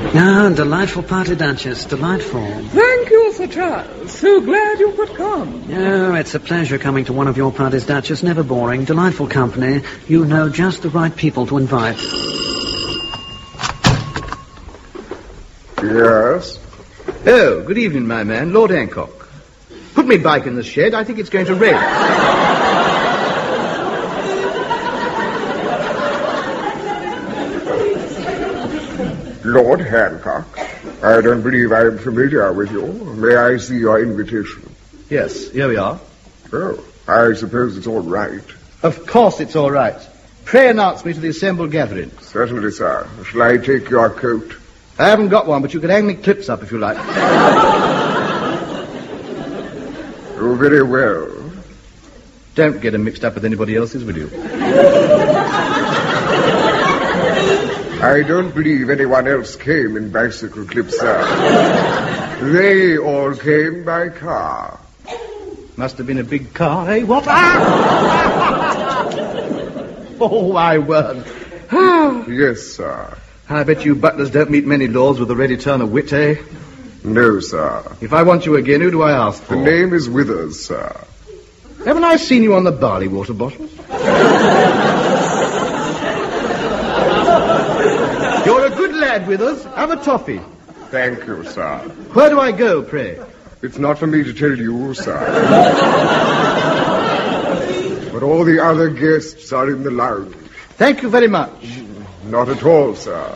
Ah, delightful party, Duchess. Delightful. Thank you, Sir Charles. So glad you could come. Oh, it's a pleasure coming to one of your parties, Duchess. Never boring. Delightful company. You know just the right people to invite. Yes? Oh, good evening, my man. Lord Hancock. Put me bike in the shed. I think it's going to rain. Lord Hancock, I don't believe I am familiar with you. May I see your invitation? Yes, here we are. Oh, I suppose it's all right. Of course it's all right. Pray announce me to the assembled gathering. Certainly, sir. Shall I take your coat? I haven't got one, but you can hang me clips up if you like. Oh, very well. Don't get them mixed up with anybody else's, will you? I don't believe anyone else came in bicycle clips, sir. They all came by car. Must have been a big car, eh? What? Oh, I won. Yes, sir. I bet you butlers don't meet many lords with a ready turn of wit, eh? No, sir. If I want you again, who do I ask for? The name is Withers, sir. Haven't I seen you on the barley water bottles? You're a good lad, Withers. Have a toffee. Thank you, sir. Where do I go, pray? It's not for me to tell you, sir. But all the other guests are in the lounge. Thank you very much. Not at all, sir.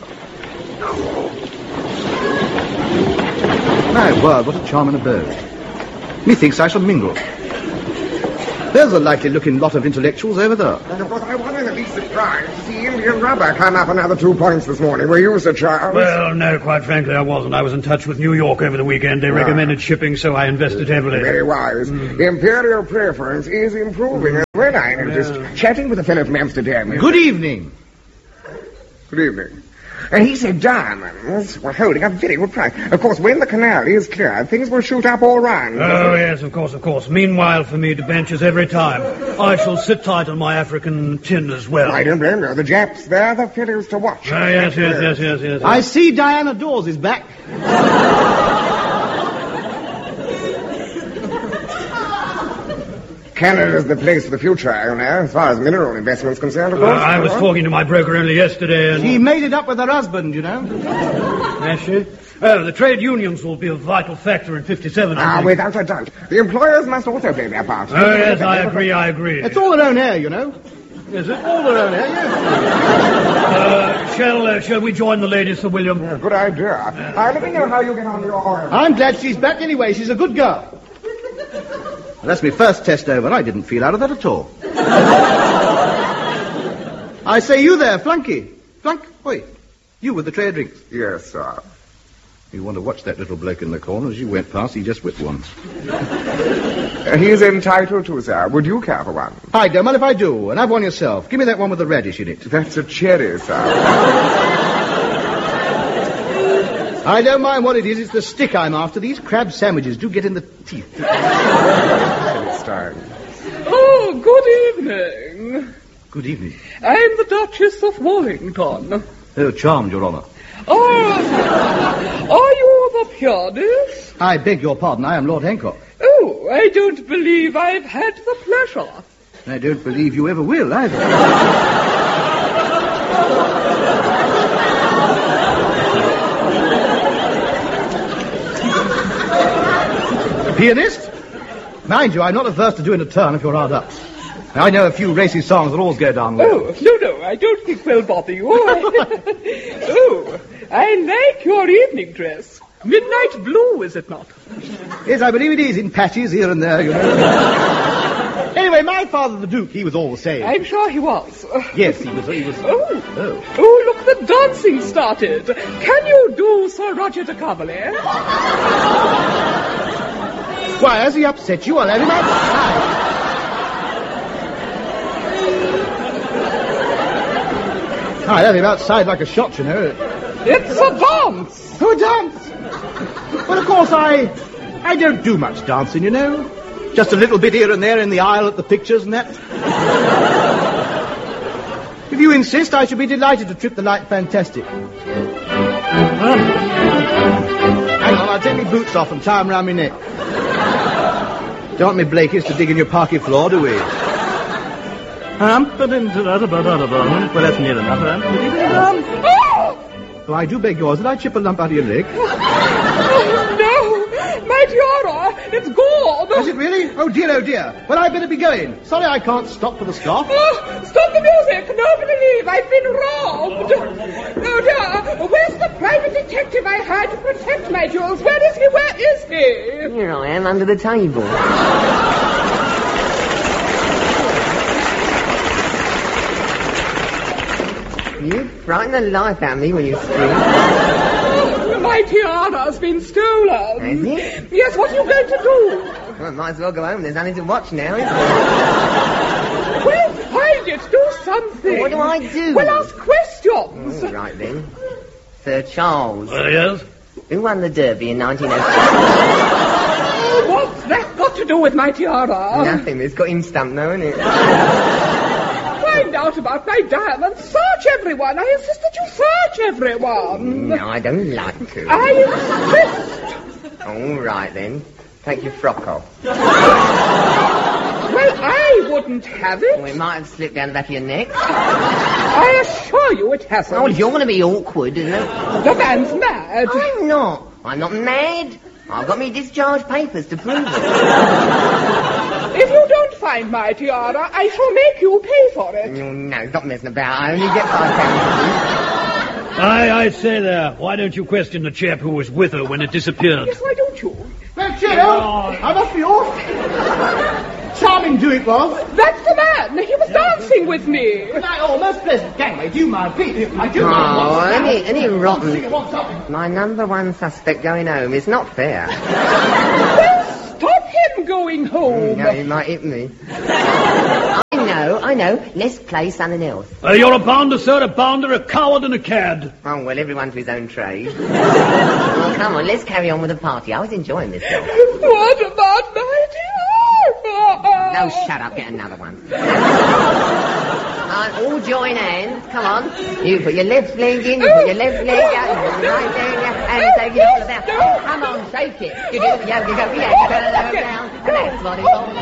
My word, what a charming abode. Methinks I shall mingle. There's a likely-looking lot of intellectuals over there. And of course, I wasn't the least surprised to see Indian rubber come up another 2 points this morning. Were you, Sir Charles? Well, no, quite frankly, I wasn't. I was in touch with New York over the weekend. They recommended shipping, so I invested heavily. Very wise. Imperial preference is improving. Well, I am just chatting with a fellow from Amsterdam. Good evening. Good evening. And he said diamonds were holding a very good price. Of course, when the canal is cleared, things will shoot up all round. Oh, yes, of course. Meanwhile, for me, debentures every time. I shall sit tight on my African tin as well. I don't blame you. The Japs, they're the fellows to watch. Oh, yes. I see Diana Dawes is back. Canada's the place for the future, you know, as far as mineral investment's concerned, of course. I was talking to my broker only yesterday, and... She made it up with her husband, you know. Has she? Oh, the trade unions will be a vital factor in 57, I think. Without a doubt. The employers must also play their part. Oh, yes, I agree. It's all their own hair, you know. Is it? All their own hair, yes. Shall we join the ladies, Sir William? Yeah, good idea. Let me know how you get on your oil. I'm glad she's back anyway. She's a good girl. That's my first test over, and I didn't feel out of that at all. I say, you there, Flunky. Oi, you with the tray of drinks. Yes, sir. You want to watch that little bloke in the corner. As you went past, he just whipped one. He's entitled to, sir. Would you care for one? I don't mind if I do, and have one yourself. Give me that one with the radish in it. That's a cherry, sir. I don't mind what it is. It's the stick I'm after. These crab sandwiches do get in the teeth. Oh, good evening. Good evening. I'm the Duchess of Wellington. Oh, charmed, Your Honor. Are you the pianist? I beg your pardon. I am Lord Hancock. Oh, I don't believe I've had the pleasure. I don't believe you ever will, either. Pianist? Mind you, I'm not averse to doing a turn if you're hard up. I know a few racy songs that always go down well. Oh, no, I don't think we'll bother you. Oh, I like your evening dress. Midnight blue, is it not? Yes, I believe it is, in patches here and there, you know. Anyway, my father, the Duke, he was all the same. I'm sure he was. Yes, he was. Oh, look, the dancing started. Can you do Sir Roger de Coverley? Why, has he upset you? I'll have him outside. I'll have him outside like a shot, you know. It's a dance. Oh, a dance? Well, of course, I don't do much dancing, you know. Just a little bit here and there in the aisle at the pictures and that. If you insist, I should be delighted to trip the light fantastic. Hang on, I'll take my boots off and tie them round my neck. Don't want me Blakies to dig in your parquet floor, do we? Well, that's near enough. Oh, I do beg yours. Did I chip a lump out of your leg? Oh, no! My tiara! It's gone! Is it really? Oh, dear, oh, dear. Well, I better be going. Sorry I can't stop for the scarf. Oh, stop the music! Nobody leave! I've been robbed! Oh, dear! Where's the private detective I hired to protect my jewels? Where is he? Where is he? Here I am, under the table. You frighten the life out of me when you scream. Oh, my tiara's been stolen. Has it? Yes, what are you going to do? Well, might as well go home. There's nothing to watch now, is there? Well, find it. Do something. What do I do? Well, ask questions. All right, then. Sir Charles. Yes? Who won the Derby in 1906? What's that got to do with my tiara? Nothing. It's got him stumped now, isn't it? Find out about my diamonds. Search everyone. I insist that you search everyone. No, I don't like to. I insist. All right, then. Take your frock off. Well, I wouldn't have it. Well, it might have slipped down the back of your neck. I assure you it hasn't. Oh, you're going to be awkward, isn't it? The man's mad. I'm not. I'm not mad. I've got me discharge papers to prove it. If you don't find my tiara, I shall make you pay for it. No, stop messing about. I only get £5. I say there, why don't you question the chap who was with her when it disappeared? Yes, why don't you? Well, cheerio. I must be off. Charming do it was. That's the man. He was dancing with me. Most pleasant. Gangway, do you mind, Pete? I do Oh, any rotten. What's up? My number one suspect going home is not fair. Well, stop him going home. No, he might hit me. I know. Let's play something else. You're a bounder, sir, a bounder, a coward and a cad. Oh, well, everyone to his own trade. Well, come on, let's carry on with the party. I was enjoying myself. What about my tiara? No, shut up. Get another one. All join hands. Come on. You put your left leg in, you put your left leg out, you put your right leg out, and take it all about. Oh, come on, shake it. You do it, you go, you turn it down, and that's what it's all.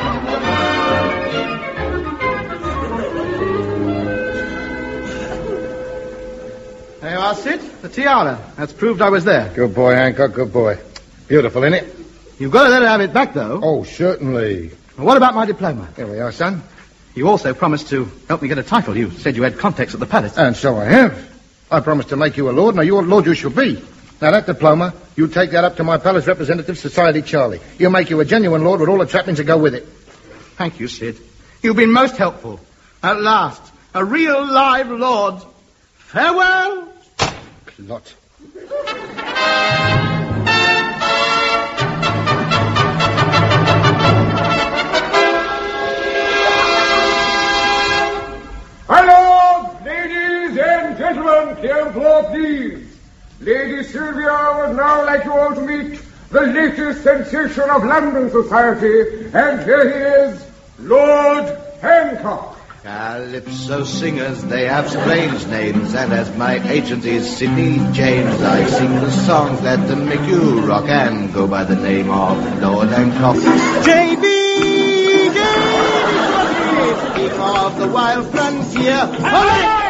There you are, Sid. The tiara. That's proved I was there. Good boy, Hancock, good boy. Beautiful, isn't it? You've got to let her have it back, though. Oh, certainly. Well, what about my diploma? Here we are, son. You also promised to help me get a title. You said you had contacts at the palace. And so I have. I promised to make you a lord. Now, you're lord you shall be. Now, that diploma, you take that up to my palace representative, Society Charlie. He'll make you a genuine lord with all the trappings that go with it. Thank you, Sid. You've been most helpful. At last, a real live lord. Farewell. Clot. Hello, ladies and gentlemen, clear the floor, please. Lady Sylvia would now like you all to meet the latest sensation of London society, and here he is, Lord Hancock. Calypso singers, they have strange names, and as my agent is Sidney James, I sing the songs that make you rock and go by the name of Lord Hancock. J.B. King of the wild frontier.